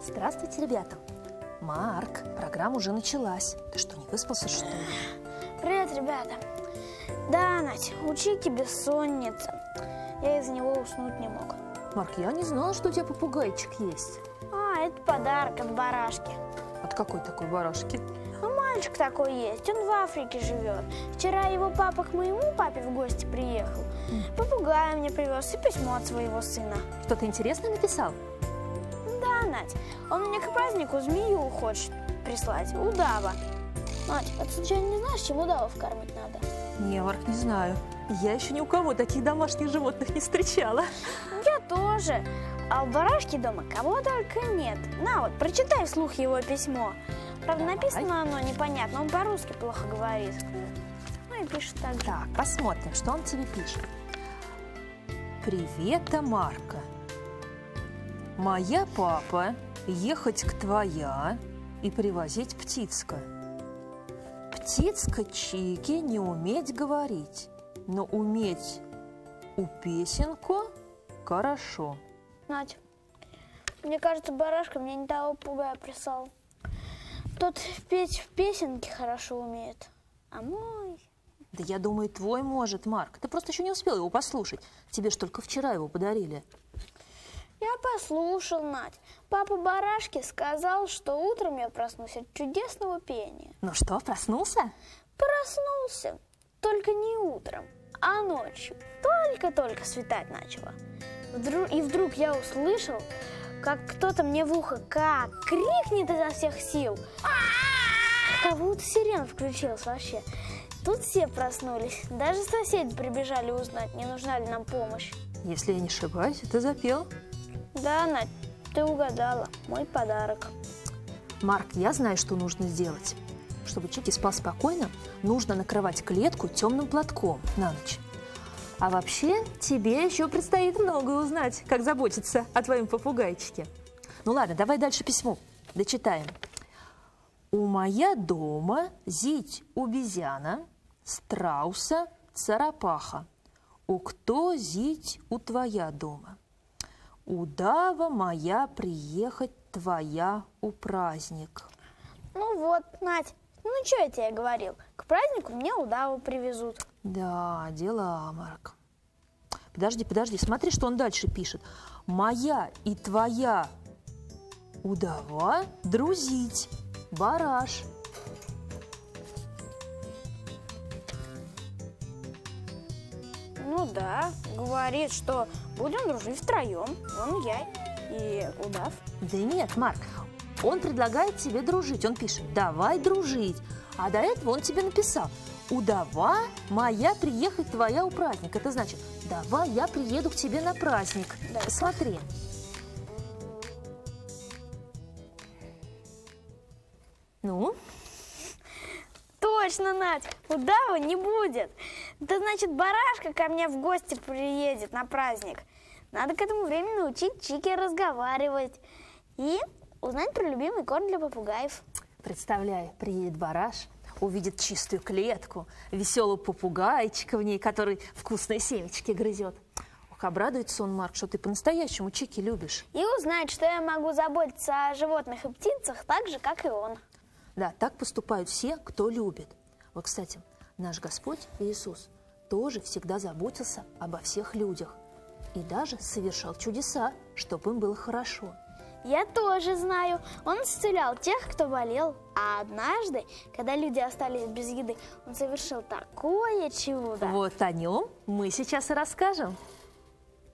Здравствуйте, ребята. Марк, программа уже началась. Ты что, не выспался, что ли? Привет, ребята. Да, Надь, у Чики бессонница. Я из-за него уснуть не мог. Марк, я не знала, что у тебя попугайчик есть. Это подарок от барашки. От какой такой барашки? Мальчик такой есть, он в Африке живет. Вчера его папа к моему папе в гости приехал. Попугая мне привез и письмо от своего сына. Что-то интересное написал? Да, Надь, он мне к празднику змею хочет прислать, удава. Надь, а ты случайно не знаешь, чем удавов кормить надо? Не, Марк, не знаю. Я еще ни у кого таких домашних животных не встречала. Я тоже. А у барашки дома кого только нет. На вот, прочитай вслух его письмо. Правда, написано оно непонятно, он по-русски плохо говорит. Ну и пишет так же. Так, посмотрим, что он тебе пишет. Привет, Марка. Моя папа ехать к твоя и привозить птицка. Птицка Чики не уметь говорить, но уметь у песенку хорошо. Надь, мне кажется, барашка мне не того попугая прислал. Тот петь в песенке хорошо умеет, а мой... Да я думаю, твой может, Марк. Ты просто еще не успел его послушать. Тебе ж только вчера его подарили. Я послушал, Надь. Папа барашки сказал, что утром я проснусь от чудесного пения. Ну что, проснулся? Проснулся. Только не утром, а ночью. Только-только светать начало. И вдруг я услышал, как кто-то мне в ухо как крикнет изо всех сил. Как будто сирена включилась вообще. Тут все проснулись. Даже соседи прибежали узнать, не нужна ли нам помощь. Если я не ошибаюсь, ты запел. Да, Надь, ты угадала. Мой подарок. Марк, я знаю, что нужно сделать. Чтобы Чики спал спокойно, нужно накрывать клетку темным платком на ночь. А вообще, тебе еще предстоит многое узнать, как заботиться о твоем попугайчике. Ну ладно, давай дальше письмо. Дочитаем. У моя дома зить обезьяна, страуса, царапаха. У кто зить у твоя дома? Удава моя приехать твоя у праздник. Ну вот, Надь, ну что я тебе говорил? К празднику мне удаву привезут. Да, дела, Марк. Подожди, смотри, что он дальше пишет. Моя и твоя удава друзить, бараш. Ну да, говорит, что будем дружить втроем. Он, я и удав. Да нет, Марк, он предлагает тебе дружить. Он пишет, давай дружить. А до этого он тебе написал, удава моя приехать твоя у праздник. Это значит, давай я приеду к тебе на праздник. Да. Посмотри. Ну? Точно, Надь, удава не будет. Это значит, барашка ко мне в гости приедет на праздник. Надо к этому времени научить Чики разговаривать и узнать про любимый корм для попугаев. Представляю, приедет бараш, увидит чистую клетку, веселого попугайчика в ней, который вкусные семечки грызет. Ох, обрадуется он, Марк, что ты по-настоящему Чики любишь. И узнать, что я могу заботиться о животных и птицах так же, как и он. Да, так поступают все, кто любит. Вот, кстати, наш Господь Иисус тоже всегда заботился обо всех людях и даже совершал чудеса, чтобы им было хорошо. Я тоже знаю. Он исцелял тех, кто болел. А однажды, когда люди остались без еды, он совершил такое чудо. Вот о нем мы сейчас и расскажем.